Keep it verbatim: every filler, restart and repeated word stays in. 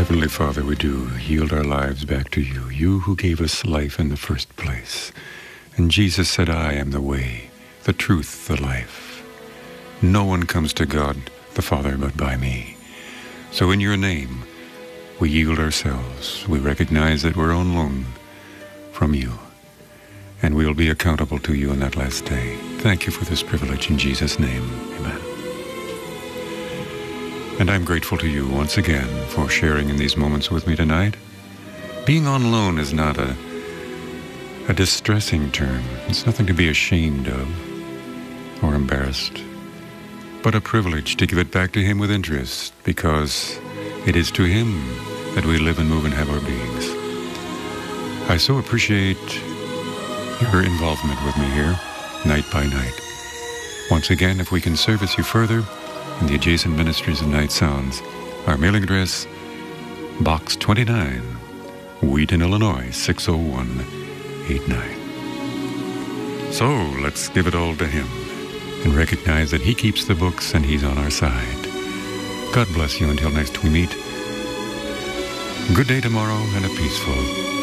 Heavenly Father, we do yield our lives back to you, you who gave us life in the first place. And Jesus said, I am the way, the truth, the life. No one comes to God, the Father, but by me. So in your name, we yield ourselves. We recognize that we're on loan from you, and we'll be accountable to you on that last day. Thank you for this privilege in Jesus' name. Amen. And I'm grateful to you once again for sharing in these moments with me tonight. Being on loan is not a, a distressing term. It's nothing to be ashamed of or embarrassed, but a privilege to give it back to him with interest, because it is to him that we live and move and have our beings. I so appreciate your involvement with me here, night by night. Once again, if we can service you further in the adjacent ministries of Night Sounds, our mailing address, Box twenty-nine, Wheaton, Illinois, six oh one eight nine. So let's give it all to him and recognize that he keeps the books and he's on our side. God bless you until next we meet. Good day tomorrow and a peaceful